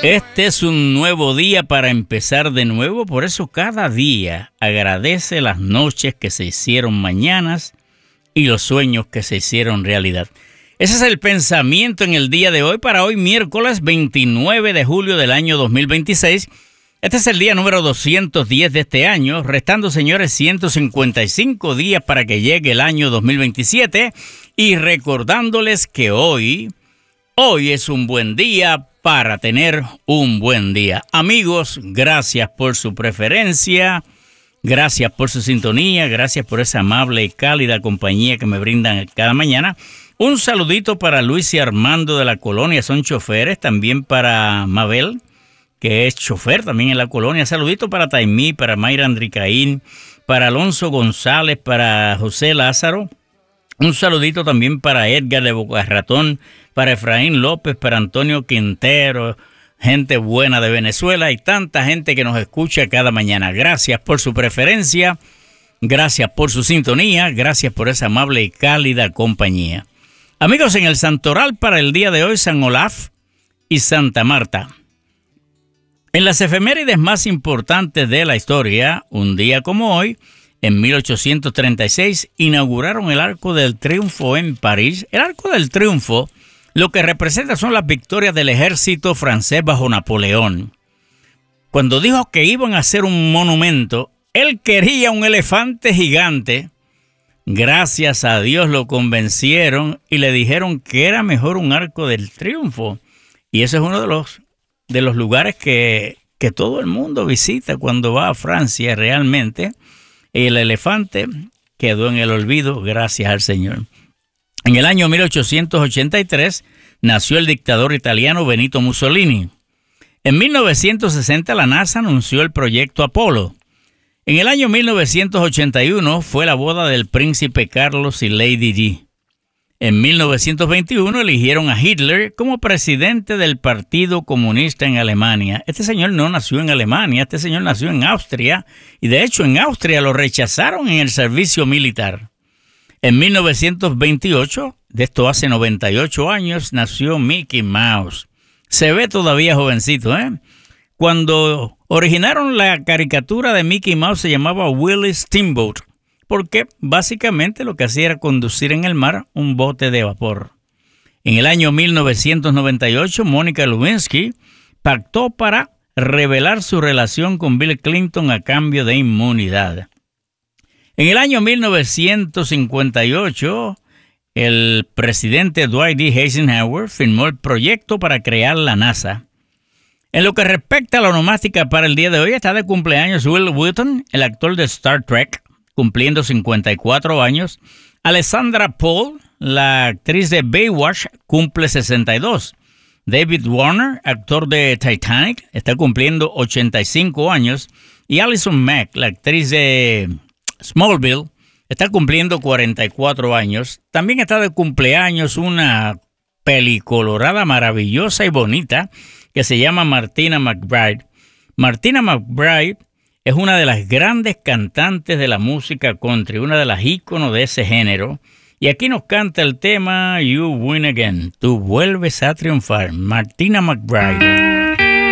Este es un nuevo día para empezar de nuevo, por eso cada día agradece las noches que se hicieron mañanas y los sueños que se hicieron realidad. Ese es el pensamiento en el día de hoy, para hoy miércoles 29 de julio del año 2026. Este es el día número 210 de este año, restando, señores, 155 días para que llegue el año 2027 y recordándoles que hoy es un buen día para tener un buen día. Amigos, gracias por su preferencia, gracias por su sintonía, gracias por esa amable y cálida compañía que me brindan cada mañana. Un saludito para Luis y Armando de la colonia, son choferes, también para Mabel, que es chofer también en la colonia. Saludito para Taimí, para Mayra Andricaín, para Alonso González, para José Lázaro. Un saludito también para Edgar de Boca Ratón, para Efraín López, para Antonio Quintero, gente buena de Venezuela y tanta gente que nos escucha cada mañana. Gracias por su preferencia, gracias por su sintonía, gracias por esa amable y cálida compañía. Amigos, en el santoral para el día de hoy, San Olaf y Santa Marta. En las efemérides más importantes de la historia, un día como hoy, en 1836, inauguraron el Arco del Triunfo en París. El Arco del Triunfo lo que representa son las victorias del ejército francés bajo Napoleón. Cuando dijo que iban a hacer un monumento, él quería un elefante gigante. Gracias a Dios lo convencieron y le dijeron que era mejor un Arco del Triunfo. Y ese es uno de los lugares que todo el mundo visita cuando va a Francia realmente. El elefante quedó en el olvido, gracias al Señor. En el año 1883 nació el dictador italiano Benito Mussolini. En 1960 la NASA anunció el proyecto Apolo. En el año 1981 fue la boda del príncipe Carlos y Lady Di. En 1921 eligieron a Hitler como presidente del Partido Comunista en Alemania. Este señor no nació en Alemania, este señor nació en Austria y de hecho en Austria lo rechazaron en el servicio militar. En 1928, de esto hace 98 años, nació Mickey Mouse. Se ve todavía jovencito, ¿eh? Cuando originaron la caricatura de Mickey Mouse se llamaba Willie Steamboat, porque básicamente lo que hacía era conducir en el mar un bote de vapor. En el año 1998, Mónica Lewinsky pactó para revelar su relación con Bill Clinton a cambio de inmunidad. En el año 1958, el presidente Dwight D. Eisenhower firmó el proyecto para crear la NASA. En lo que respecta a la onomástica para el día de hoy, está de cumpleaños Will Wheaton, el actor de Star Trek, cumpliendo 54 años. Alessandra Paul, la actriz de Baywatch, cumple 62. David Warner, actor de Titanic, está cumpliendo 85 años. Y Allison Mack, la actriz de Smallville, está cumpliendo 44 años. También está de cumpleaños una pelicolorada maravillosa y bonita que se llama Martina McBride. Martina McBride es una de las grandes cantantes de la música country, una de las íconos de ese género. Y aquí nos canta el tema You Win Again. Tú vuelves a triunfar. Martina McBride.